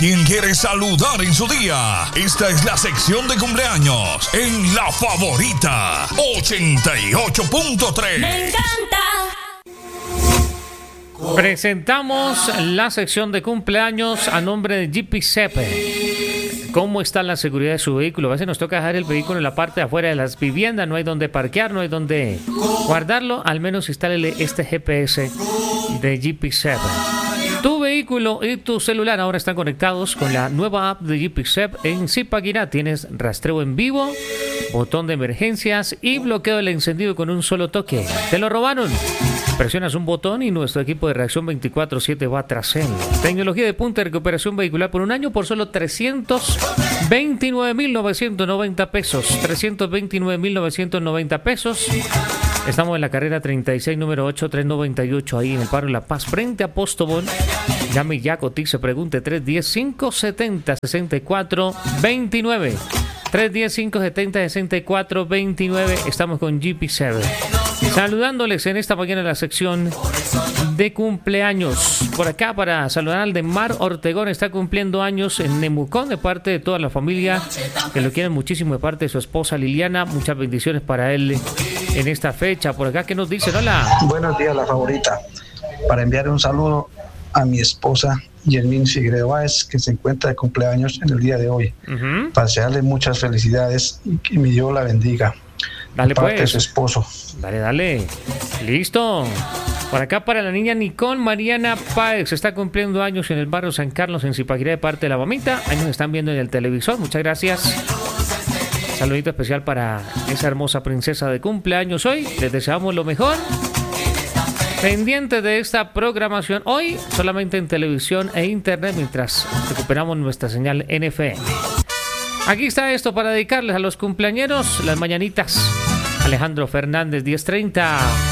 quien quiere saludar en su día. Esta es la sección de cumpleaños en La Favorita 88.3. Me encanta. Presentamos la sección de cumpleaños a nombre de GP Sepe. ¿Cómo está la seguridad de su vehículo? A veces nos toca dejar el vehículo en la parte de afuera de las viviendas, no hay donde parquear, no hay donde guardarlo. Al menos instálele este GPS de GP Sepe. Tu vehículo y tu celular ahora están conectados con la nueva app de GPSEP en Zipaquirá. Tienes rastreo en vivo, botón de emergencias y bloqueo del encendido con un solo toque. ¿Te lo robaron? Presionas un botón y nuestro equipo de reacción 24/7 va tras él. Tecnología de punta de recuperación vehicular por un año por solo 329.990 pesos. 329.990 pesos. Estamos en la carrera 36, número 8398, ahí en el barrio La Paz, frente a Postobón. Llame ya, cotice, pregunte 310-570-6429. 310-570-6429. Estamos con GP7. Saludándoles en esta mañana en la sección de cumpleaños. Por acá para saludar al de Mar Ortegón, está cumpliendo años en Nemucón, de parte de toda la familia, que lo quieren muchísimo, de parte de su esposa Liliana. Muchas bendiciones para él en esta fecha. Por acá, ¿qué nos dicen? Hola. Buenos días, La Favorita. Para enviar un saludo a mi esposa Yelmin Figueredo Báez, que se encuentra de cumpleaños en el día de hoy. Para desearle muchas felicidades y que mi Dios la bendiga. Dale, parte pues. de su esposo. Dale. Listo. Por acá para la niña Nicole Mariana Páez, está cumpliendo años en el barrio San Carlos, en Zipaquirá, de parte de la mamita. Ahí nos están viendo en el televisor. Muchas gracias. Saludito especial para esa hermosa princesa de cumpleaños hoy. Les deseamos lo mejor. Pendiente de esta programación hoy, solamente en televisión e internet, mientras recuperamos nuestra señal NFM. Aquí está esto para dedicarles a los cumpleañeros, las mañanitas. Alejandro Fernández, 10:30.